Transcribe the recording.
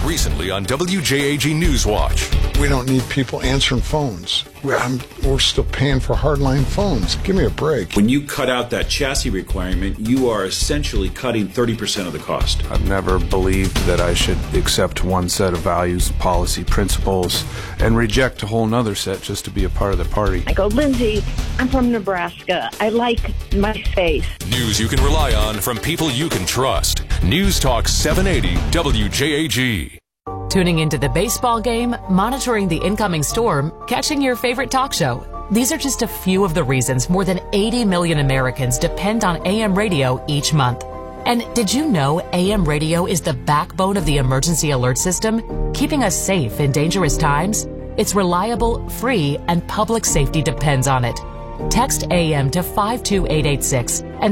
Recently on WJAG Newswatch. We don't need people answering phones. We're still paying for hardline phones. Give me a break. When you cut out that chassis requirement, you are essentially cutting 30% of the cost. I've never believed that I should accept one set of values, policy, principles, and reject a whole nother set just to be a part of the party. I go, Lindsay, I'm from Nebraska. I like my faith. News you can rely on from people you can trust. News Talk 780 WJAG. Tuning into the baseball game, monitoring the incoming storm, catching your favorite talk show. These are just a few of the reasons more than 80 million Americans depend on AM radio each month. And did you know AM radio is the backbone of the emergency alert system, keeping us safe in dangerous times? It's reliable, free, and public safety depends on it. Text AM to 52886 and